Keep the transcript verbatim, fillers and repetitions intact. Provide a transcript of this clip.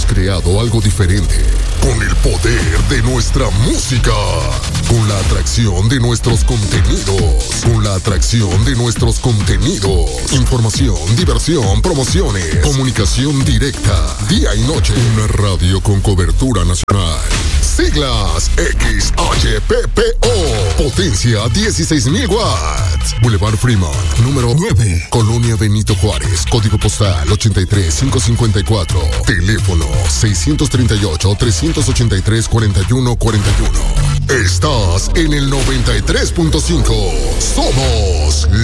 hemos creado algo diferente, con el poder de nuestra música, con la atracción de nuestros contenidos, con la atracción de nuestros contenidos, información, diversión, promociones, comunicación directa, día y noche, una radio con cobertura nacional. Siglas X H P P O, potencia dieciséis mil watts. Boulevard Fremont, número nueve, Colonia Benito Juárez, código postal ochenta y tres mil quinientos cincuenta y cuatro. Teléfono seiscientos treinta y ocho, trescientos ochenta y tres, cuarenta y uno cuarenta y uno. Estás en el noventa y tres punto cinco. Somos